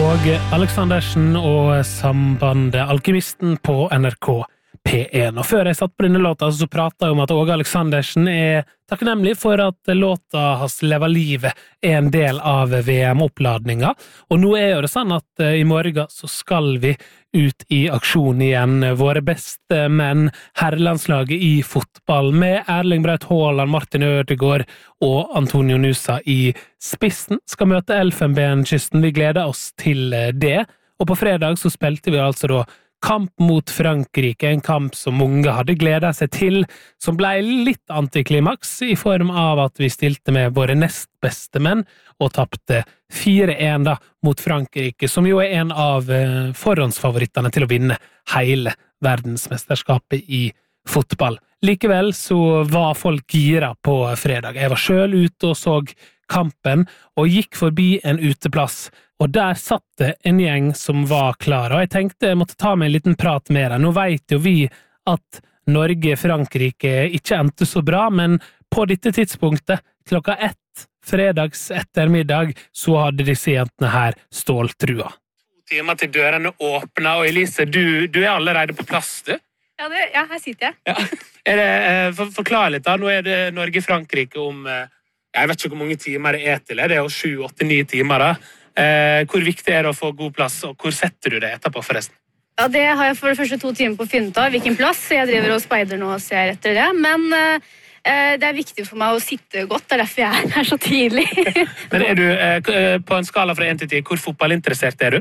Åge Aleksandersen og sambandet Alkymisten på NRK P1. Og før jeg satt på denne låta så pratet jeg om at Åge Aleksandersen takknemlig for at låta hans Leva livet en del av VM-oppladninga. Og nå jo det sånn at i morgen så skal vi ut i aksjon igjen. Våre beste menn, herrelandslaget i fotball, med Erling Braut Haaland, Martin Ødegaard og Antonio Nusa i spissen, skal møte Elfenbenskysten. Vi gleder oss til det. Og på fredag så spilte vi altså da kamp mot Frankrike, en kamp som mange hadde gledet seg til, som ble litt antiklimaks i form av at vi stilte med våre nest beste menn og tappte 4-1 da mot Frankrike, som jo en av forhåndsfavorittene til å vinne hele verdensmesterskapet i fotball. Likevel så var folk gira på fredag. Jeg var selv ute og så kampen og gikk forbi en uteplass, og der satt det en gjeng som var klar, og jeg tenkte jeg måtte ta meg en liten prat med dem. Nå vet jo vi at Norge-Frankrike ikke endte så bra, men på dette tidspunktet, klokka 1 fredags ettermiddag, så hadde disse jentene her ståltrua. 2 timer til dørene åpnet, og Elise, du allerede på plass, du? Ja, her sitter jeg. Ja. Forklar litt da, nå det Norge-Frankrike om, jeg vet ikke hvor mange timer det til, det jo 7, 8, 9 timer da. Hvor viktig det å få god plass, og hvor setter du det etterpå forresten? Ja, det har jeg for det første 2 timer på å finne ut av hvilken plass, så jeg driver og speider nå og ser etter det, men det viktig for meg å sitte godt, det derfor jeg her så tidlig. Men du, på en skala fra 1 til 10, hvor fotballinteressert du?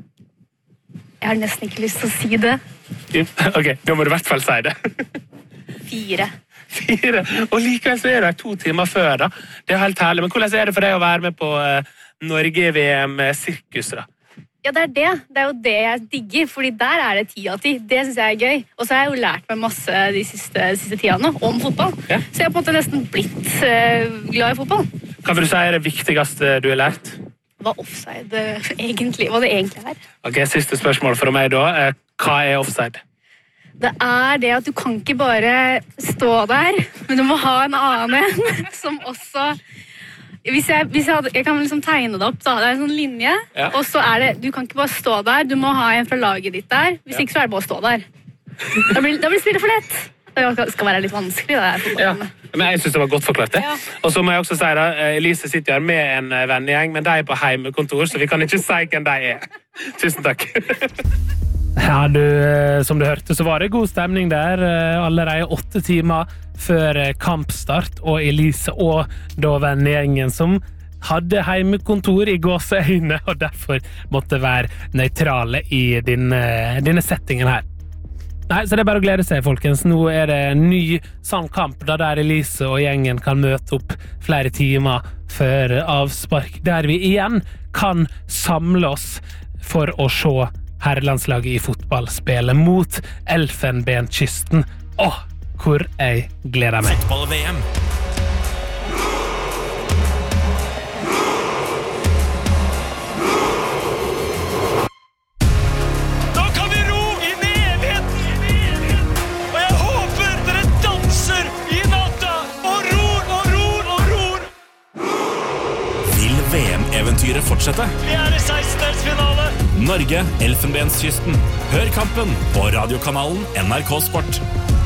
Jeg har nesten ikke lyst til å si det. Ok, da må du i hvert fall si det. 4. 4? Og likevel så det 2 timer før da. Det helt herlig, men hvordan det for deg å være med på Norge-VM-sirkus da? Ja, det jo det jeg digger, fordi der det 10 av 10. Det synes jeg gøy. Og så har jeg jo lært meg masse de siste tidene om fotball. Ja. Så jeg har på en måte nesten blitt glad i fotball. Hva vil du si det viktigste du har lært? Hva offside egentlig, hva det egentlig Ok, siste spørsmål fra meg da. Hva offside? Det det at du kan ikke bare stå der, men du må ha en annen som også... Hvis jeg kan liksom tegne det opp, da. Det en sånn linje, ja. Og så det, du kan ikke bare stå der, du må ha en fra laget ditt der. Hvis ikke så det bare å stå der. Da blir spillet for lett. Det skal være litt vanskelig, det ja. Men jeg synes det var godt forklart det. Ja. Og så må jeg også si da, Elise sitter her med en vennegjeng, men de på heimekontor, så vi kan ikke si hvem de Tusen takk. Ja, som du hørte, så var det god stemning der allerede 8 timer før kampstart, og Elise og da vennegjengen som hadde heimekontor i gåseøyne, og derfor måtte være nøytrale i denne settingen her. Nei, så det bare å glede seg, folkens. Nå det en ny sånn kamp, da der Elise og gjengen kan møte opp flere timer før avspark, der vi igjen kan samle oss for å se herrelandslaget i fotball spille mot Elfenbenskysten. Hvor jeg gleder meg. Fotball-VM. Da kan vi ro inn i evigheten. Og jeg håper dere danser i natta og ror. Vil VM-eventyret fortsette? Vi i 16-delsfinale. Norge, Elfenbenskysten. Hør kampen på radiokanalen NRK Sport.